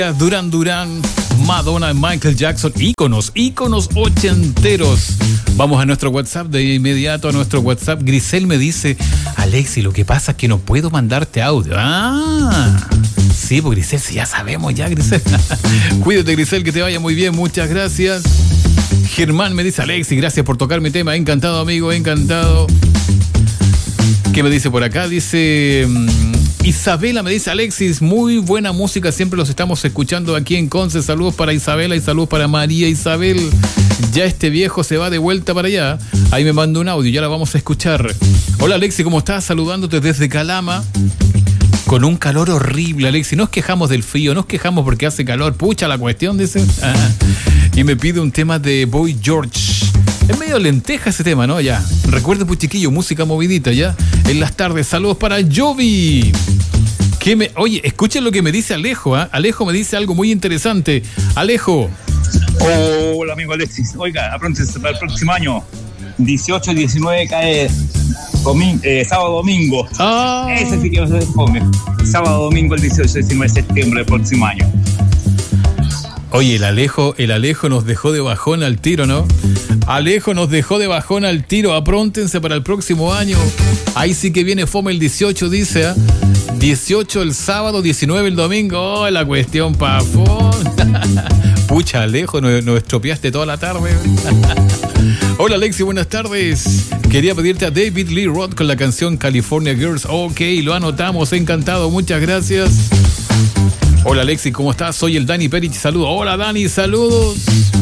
Duran Duran, Madonna, Michael Jackson, íconos ochenteros. Vamos a nuestro WhatsApp de inmediato, a nuestro WhatsApp. Grisel me dice: Alexi, lo que pasa es que no puedo mandarte audio. Sí, pues Grisel, sí, ya sabemos ya, Grisel. Cuídate, Grisel, que te vaya muy bien, muchas gracias. Germán me dice: Alexi, gracias por tocar mi tema, encantado, amigo, encantado. ¿Qué me dice por acá? Dice... Isabela me dice: Alexis, muy buena música, siempre los estamos escuchando aquí en Conce. Saludos para Isabela y saludos para María Isabel. Ya este viejo se va de vuelta para allá. Ahí me mandó un audio, ya la vamos a escuchar. Hola Alexis, ¿cómo estás? Saludándote desde Calama. Con un calor horrible, Alexis. Nos quejamos del frío, nos quejamos porque hace calor. Pucha la cuestión, dice. Y me pide un tema de Boy George. Es medio lenteja ese tema, ¿no? Ya. Recuerden, pues, chiquillo, música movidita, ¿ya? En las tardes. Saludos para Jovi. Oye, escuchen lo que me dice Alejo, ¿eh? Alejo me dice algo muy interesante. Alejo. Hola, amigo Alexis. Oiga, apróntense para el próximo año. 18 y 19 cae sábado, domingo. Ese sí que va a ser fome. Sábado, domingo, el 18 y 19 de septiembre del próximo año. Oye, el Alejo nos dejó de bajón al tiro, ¿no? Alejo nos dejó de bajón al tiro. Apróntense para el próximo año. Ahí sí que viene fome el 18, dice, ¿eh? 18 el sábado, 19 el domingo. Oh, la cuestión pafón. Pucha, Alejo, nos estropeaste toda la tarde. Hola, Alexi, buenas tardes. Quería pedirte a David Lee Roth con la canción California Girls. Ok, lo anotamos, encantado, muchas gracias. Hola, Alexi, ¿cómo estás? Soy el Dani Perich, saludos. Hola, Dani, saludos.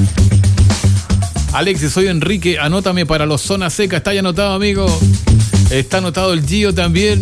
Alexi, soy Enrique, anótame para los Zona Seca. Está ya anotado, amigo. Está anotado el Gio también.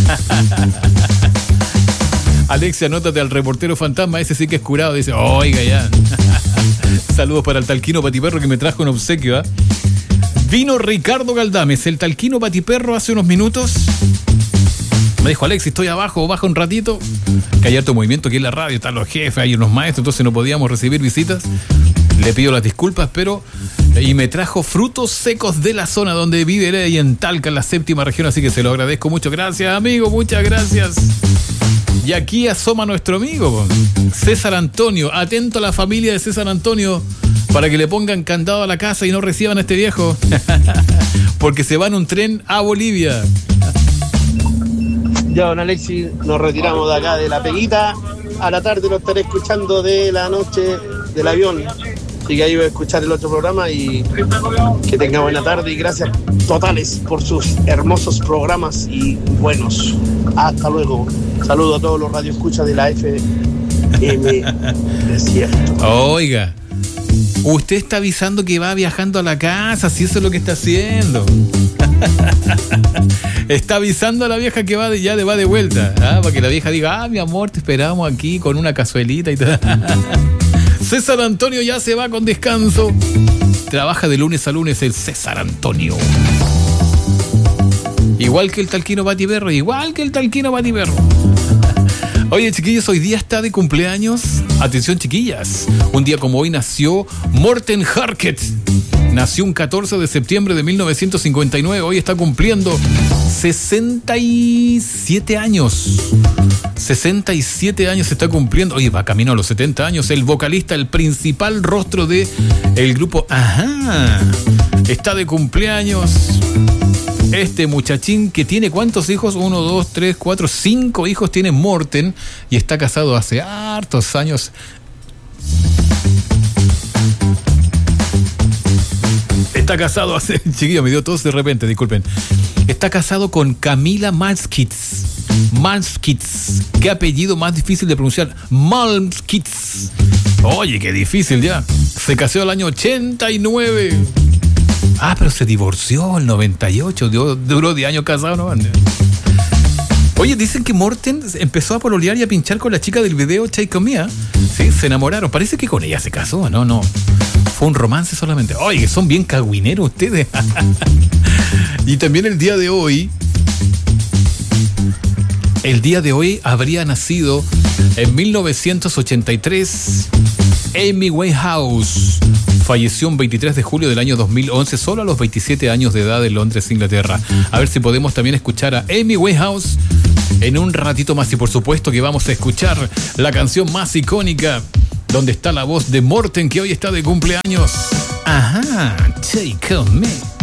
Alexi, anótate al reportero fantasma, ese sí que es curado. Dice, oiga ya. Saludos para el talquino Patiperro que me trajo un obsequio, ¿eh? Vino Ricardo Galdames, el talquino Patiperro, hace unos minutos. Me dijo: Alexis, estoy abajo, baja un ratito. Que hay harto movimiento aquí en la radio, están los jefes, hay unos maestros, entonces no podíamos recibir visitas. Le pido las disculpas, pero... Y me trajo frutos secos de la zona donde vive, y en Talca, en la séptima región, así que se lo agradezco mucho. Gracias, amigo, muchas gracias. Y aquí asoma nuestro amigo, César Antonio. Atento a la familia de César Antonio para que le pongan candado a la casa y no reciban a este viejo. Porque se va en un tren a Bolivia. Ya, don Alexis, nos retiramos de acá de la peguita. A la tarde lo estaré escuchando de la noche del avión. Así que ahí voy a escuchar el otro programa y que tenga buena tarde. Y gracias totales por sus hermosos programas y buenos. Hasta luego. Saludo a todos los radioescuchas de la FM Desierto. Oiga, usted está avisando que va viajando a la casa, si eso es lo que está haciendo. Está avisando a la vieja que va de vuelta, para que la vieja diga: mi amor, te esperamos aquí con una cazuelita y todo. César Antonio ya se va con descanso. Trabaja de lunes a lunes el César Antonio. Igual que el talquino Patiperro, Oye, chiquillos, hoy día está de cumpleaños. Atención, chiquillas. Un día como hoy nació Morten Harket. Nació un 14 de septiembre de 1959. Hoy está cumpliendo 67 años. 67 años está cumpliendo. Oye, va camino a los 70 años. El vocalista, el principal rostro de el grupo Ajá. Está de cumpleaños. Este muchachín que tiene ¿cuántos hijos? 1, 2, 3, 4, 5 hijos tiene Morten y está casado hace hartos años. Está casado hace... Chiquillo, me dio tos de repente, disculpen. Está casado con Camila Malmskitz. Qué apellido más difícil de pronunciar. Malmskitz. Oye, qué difícil ya. Se casó el año 89. Pero se divorció el 98, duró 10 años casado, ¿no? Oye, dicen que Morten empezó a pololear y a pinchar con la chica del video Take On Me, ¿eh? Sí, se enamoraron. Parece que con ella se casó, no. Fue un romance solamente. Oye, son bien cagüineros ustedes. Y también el día de hoy habría nacido en 1983 Amy Winehouse, falleció un 23 de julio del año 2011, solo a los 27 años de edad en Londres, Inglaterra. A ver si podemos también escuchar a Amy Winehouse en un ratito más. Y por supuesto que vamos a escuchar la canción más icónica, donde está la voz de Morten, que hoy está de cumpleaños. Ajá, Take On Me.